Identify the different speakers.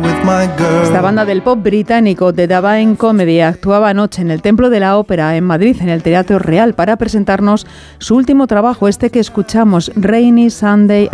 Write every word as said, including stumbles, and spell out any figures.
Speaker 1: Esta banda del pop británico The Divine Comedy actuaba anoche en el Templo de la Ópera en Madrid, en el Teatro Real, para presentarnos su último trabajo, este que escuchamos, Rainy Sunday